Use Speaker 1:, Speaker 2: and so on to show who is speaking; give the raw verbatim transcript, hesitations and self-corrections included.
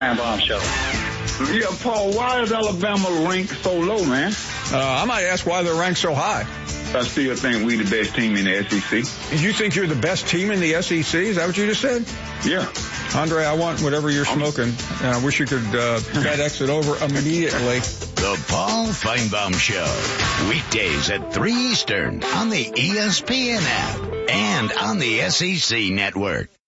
Speaker 1: Bomb Show.
Speaker 2: Yeah, Paul, why is Alabama ranked so low, man?
Speaker 3: Uh, I might ask why they're ranked so high.
Speaker 2: I still think we the best team in the S E C.
Speaker 3: You think you're the best team in the S E C? Is that what you just said?
Speaker 2: Yeah.
Speaker 3: Andre, I want whatever you're smoking. And I wish you could uh, FedEx it over immediately.
Speaker 4: The Paul Feinbaum Show. Weekdays at three Eastern on the E S P N app and on the S E C Network.